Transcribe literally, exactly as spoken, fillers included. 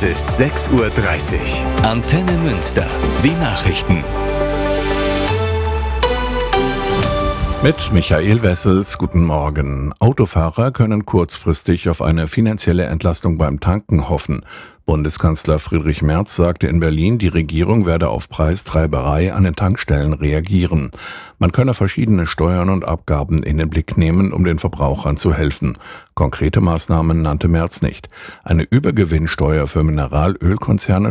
Es ist sechs Uhr dreißig. Antenne Münster. Die Nachrichten. Mit Michael Wessels, guten Morgen. Autofahrer können kurzfristig auf eine finanzielle Entlastung beim Tanken hoffen. Bundeskanzler Friedrich Merz sagte in Berlin, die Regierung werde auf Preistreiberei an den Tankstellen reagieren. Man könne verschiedene Steuern und Abgaben in den Blick nehmen, um den Verbrauchern zu helfen. Konkrete Maßnahmen nannte Merz nicht. Eine Übergewinnsteuer für Mineralölkonzerne